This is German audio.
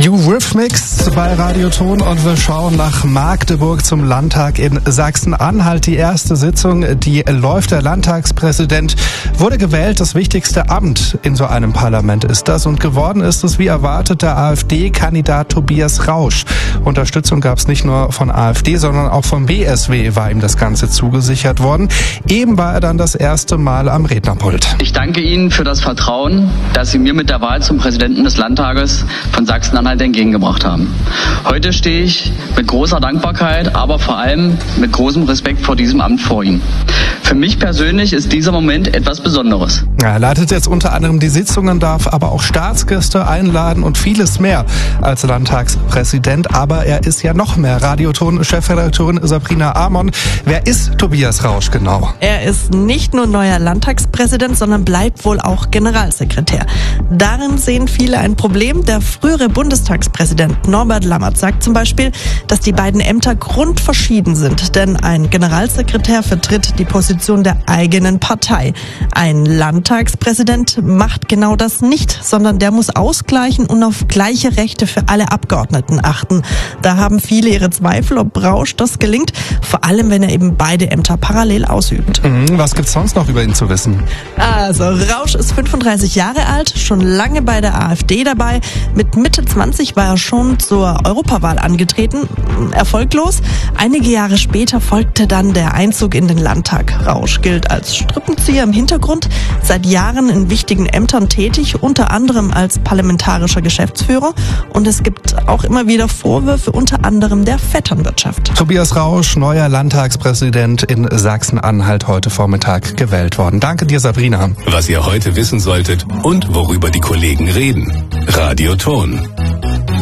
Eurythmics bei Radioton und wir schauen nach Magdeburg zum Landtag in Sachsen-Anhalt. Die erste Sitzung, die läuft. Der Landtagspräsident wurde gewählt. Das wichtigste Amt in so einem Parlament ist das. Und geworden ist es, wie erwartet, der AfD-Kandidat Tobias Rausch. Unterstützung gab es nicht nur von AfD, sondern auch vom BSW war ihm das Ganze zugesichert worden. Eben war er dann das erste Mal am Rednerpult. Ich danke Ihnen für das Vertrauen, das Sie mir mit der Wahl zum Präsidenten des Landtages von Sachsen-Anhalt entgegengebracht haben. Heute stehe ich mit großer Dankbarkeit, aber vor allem mit großem Respekt vor diesem Amt vor Ihnen. Für mich persönlich ist dieser Moment etwas Besonderes. Er leitet jetzt unter anderem die Sitzungen, darf aber auch Staatsgäste einladen und vieles mehr als Landtagspräsident. Aber er ist ja noch mehr. Radioton-Chefredakteurin Sabrina Amon. Wer ist Tobias Rausch genau? Er ist nicht nur neuer Landtagspräsident, sondern bleibt wohl auch Generalsekretär. Darin sehen viele ein Problem. Der frühere Bundestagspräsident Norbert Lammert sagt zum Beispiel, dass die beiden Ämter grundverschieden sind. Denn ein Generalsekretär vertritt die Position der eigenen Partei. Ein Landtagspräsident macht genau das nicht, sondern der muss ausgleichen und auf gleiche Rechte für alle Abgeordneten achten. Da haben viele ihre Zweifel, ob Rausch das gelingt, vor allem wenn er eben beide Ämter parallel ausübt. Was gibt's sonst noch über ihn zu wissen? Also Rausch ist 35 Jahre alt, schon lange bei der AfD dabei. Mit Mitte 20 war er schon zur Europawahl angetreten, erfolglos. Einige Jahre später folgte dann der Einzug in den Landtag. Rausch gilt als Strippenzieher im Hintergrund, seit Jahren in wichtigen Ämtern tätig, unter anderem als parlamentarischer Geschäftsführer. Und es gibt auch immer wieder Vorwürfe, unter anderem der Vetternwirtschaft. Tobias Rausch, neuer Landtagspräsident in Sachsen-Anhalt, heute Vormittag gewählt worden. Danke dir, Sabrina. Was ihr heute wissen solltet und worüber die Kollegen reden. Radioton.